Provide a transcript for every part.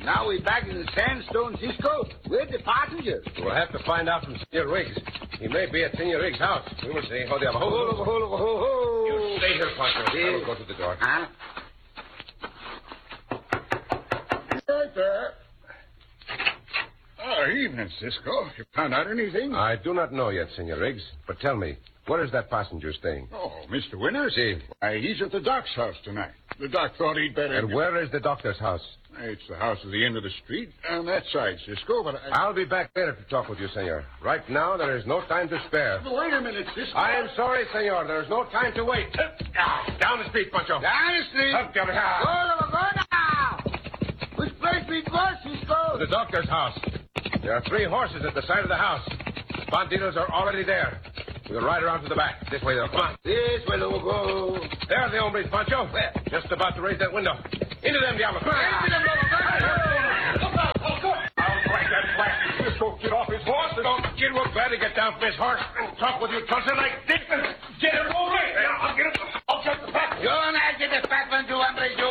Now we're back in the Sandstone, Cisco. Where's the passenger? We'll have to find out from Senor Riggs. He may be at Senor Riggs' house. We will see. Hold on. Ho. You stay here, Pancho. I will go to the door. Huh? Right there. Evening, Cisco. You found out anything? I do not know yet, Senor Riggs. But tell me, where is that passenger staying? Oh, Mr. Winters? Si. Why, he's at the doc's house tonight. The doc thought he'd better... And where is the doctor's house? It's the house at the end of the street on that side, Cisco, but I'll be back later to talk with you, Senor. Right now, there is no time to spare. Wait a minute, Cisco. I am sorry, Senor. There is no time to wait. Down the street, Pancho. Down the street. Up, Gabriel. Go now. Which place we go, Cisco? To the doctor's house. There are 3 horses at the side of the house. Bandidos are already there. We'll ride around to the back. This way, though. Come on. This way, we'll go. There are the hombres, Pancho. Where? Just about to raise that window. Into them, Diablo. Come on. Into them, Look out! I'll break that blasted Cisco. Get off his horse. Don't kid. We're glad to get down from his horse and talk with you, Tulsa, like this. Get him over here. I'll get him. I'll check the back. Yo no get the fat one, you hombre. Yo,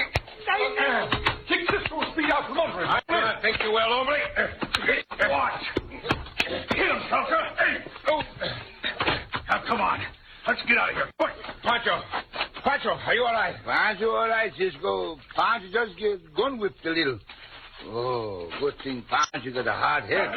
Kick Cisco's feet out from under him. I do not think you will, hombre. Watch. Hit him, Tulsa. Hey. Oh. Now, come on. Let's get out of here. Quick. Pancho, are you all right? Pancho, all right, Cisco. Pancho just get gun whipped a little. Oh, good thing Pancho got a hard head.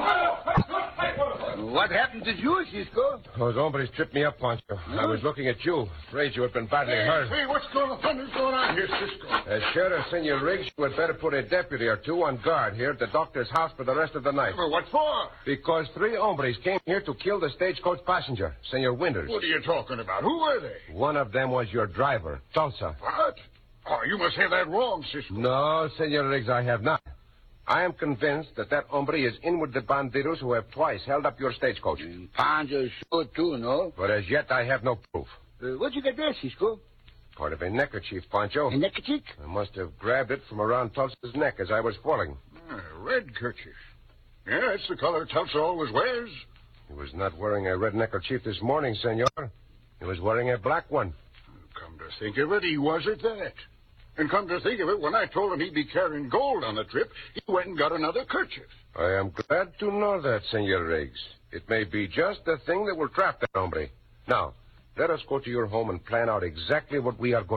What happened to you, Cisco? Those hombres tripped me up, Pancho. I was looking at you. Afraid you had been badly hurt. Hey, what's going on here, Cisco? As Sheriff Senor Riggs, you had better put a deputy or 2 on guard here at the doctor's house for the rest of the night. Well, what for? Because 3 hombres came here to kill the stagecoach passenger, Senor Winters. What are you talking about? Who were they? One of them was your driver, Tulsa. What? Oh, you must have that wrong, Cisco. No, Senor Riggs, I have not. I am convinced that hombre is in with the bandidos who have twice held up your stagecoach. Pancho sure too, no? But as yet, I have no proof. What'd you get there, Cisco? Part of a neckerchief, Pancho. A neckerchief? I must have grabbed it from around Tulsa's neck as I was falling. Red kerchief. Yeah, it's the color Tulsa always wears. He was not wearing a red neckerchief this morning, senor. He was wearing a black one. Come to think of it, he was at that. And come to think of it, when I told him he'd be carrying gold on the trip, he went and got another kerchief. I am glad to know that, Senor Riggs. It may be just the thing that will trap that hombre. Now, let us go to your home and plan out exactly what we are going